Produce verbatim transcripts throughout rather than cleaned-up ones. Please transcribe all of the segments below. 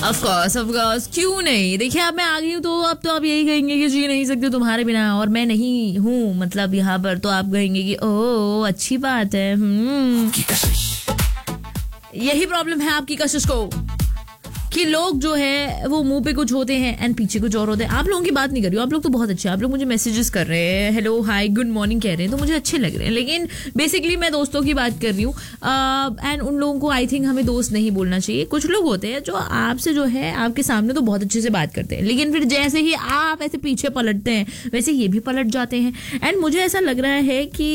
Of course of course, क्यों नहीं। देखिए अब मैं आ गई हूँ तो अब तो आप यही कहेंगे कि जी नहीं सकते तुम्हारे बिना, और मैं नहीं हूँ मतलब यहाँ पर, तो आप कहेंगे कि ओह अच्छी बात है। हम्म यही प्रॉब्लम है आपकी कशिश को कि लोग जो है वो मुंह पे कुछ होते हैं एंड पीछे कुछ और होते हैं। आप लोगों की बात नहीं कर रही हूँ, आप लोग तो बहुत अच्छे हैं, आप लोग मुझे मैसेजेस कर रहे हैं, हेलो हाय गुड मॉर्निंग कह रहे हैं, तो मुझे अच्छे लग रहे हैं। लेकिन बेसिकली मैं दोस्तों की बात कर रही हूँ एंड उन लोगों को आई थिंक हमें दोस्त नहीं बोलना चाहिए। कुछ लोग होते हैं जो आपसे जो है आपके सामने तो बहुत अच्छे से बात करते हैं, लेकिन फिर जैसे ही आप ऐसे पीछे पलटते हैं वैसे ये भी पलट जाते हैं। एंड मुझे ऐसा लग रहा है कि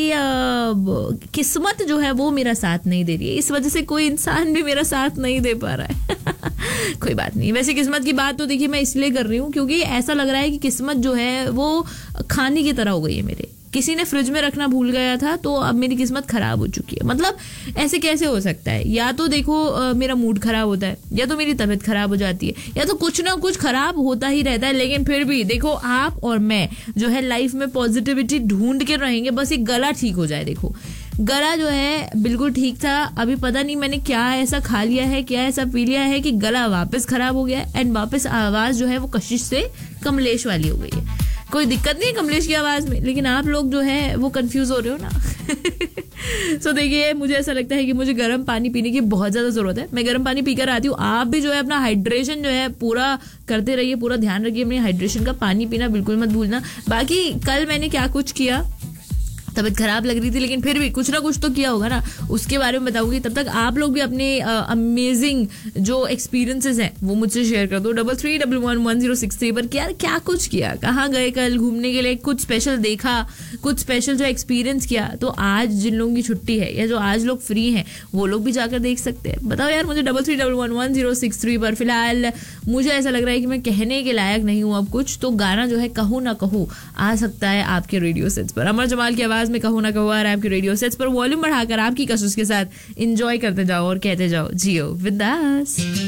किस्मत जो है वो मेरा साथ नहीं दे रही है, इस वजह से कोई इंसान भी मेरा साथ नहीं दे पा रहा है। कोई बात नहीं। वैसे किस्मत की बात तो देखिए मैं इसलिए कर रही हूँ क्योंकि ऐसा लग रहा है कि किस्मत जो है वो खाने की तरह हो गई है मेरे। किसी ने फ्रिज में रखना भूल गया था तो अब मेरी किस्मत खराब हो चुकी है। मतलब ऐसे कैसे हो सकता है? या तो देखो आ, मेरा मूड खराब होता है, या तो मेरी तबीयत खराब हो जाती है, या तो कुछ ना कुछ खराब होता ही रहता है। लेकिन फिर भी देखो आप और मैं जो है लाइफ में पॉजिटिविटी ढूंढ के रहेंगे, बस एक गला ठीक हो जाए। देखो गला जो है बिल्कुल ठीक था, अभी पता नहीं मैंने क्या ऐसा खा लिया है, क्या ऐसा पी लिया है कि गला वापस खराब हो गया एंड वापस आवाज जो है वो कशिश से कमलेश वाली हो गई है। कोई दिक्कत नहीं है कमलेश की आवाज में, लेकिन आप लोग जो है वो कंफ्यूज हो रहे हो ना। सो so, देखिए मुझे ऐसा लगता है कि मुझे गर्म पानी पीने की बहुत ज्यादा जरूरत है। मैं गर्म पानी पीकर आती हूँ। आप भी जो है अपना हाइड्रेशन जो है पूरा करते रहिए, पूरा ध्यान रखिए अपने हाइड्रेशन का। पानी पीना बिल्कुल मत भूलना। बाकी कल मैंने क्या कुछ किया, तबीयत खराब लग रही थी लेकिन फिर भी कुछ ना कुछ तो किया होगा ना, उसके बारे में बताऊंगी। तब तक आप लोग भी अपने अमेजिंग uh, जो एक्सपीरियंसेस हैं वो मुझसे शेयर कर दो double three double one one zero six three पर। क्या क्या कुछ किया, कहाँ गए कल घूमने के लिए, कुछ स्पेशल देखा, कुछ स्पेशल जो एक्सपीरियंस किया। तो आज जिन लोगों की छुट्टी है या जो आज लोग फ्री हैं वो लोग भी जाकर देख सकते हैं। बताओ यार मुझे double three double one one zero six three पर। फिलहाल मुझे ऐसा लग रहा है कि मैं कहने के लायक नहीं हूँ अब कुछ, तो गाना जो है कहूँ ना कहूँ आ सकता है आपके रेडियो सेट्स पर। अमर जमाल की आवाज में कहूँ ना कहूँ आ रहा है आपके रेडियो सेट्स पर। वॉल्यूम बढ़ाकर आपकी कशिश के साथ एंजॉय करते जाओ और कहते जाओ जियो बिंदास।